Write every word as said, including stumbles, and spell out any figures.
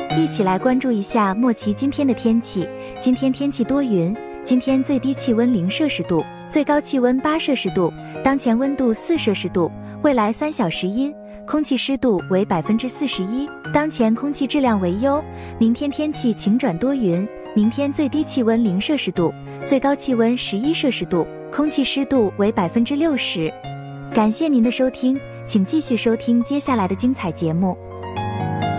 一起来关注一下莫奇今天的天气。今天天气多云，今天最低气温零摄氏度，最高气温八摄氏度，当前温度四摄氏度，未来三小时阴，空气湿度为百分之四十一，当前空气质量为优。明天天气晴转多云，明天最低气温零摄氏度，最高气温十一摄氏度，空气湿度为百分之六十。感谢您的收听，请继续收听接下来的精彩节目。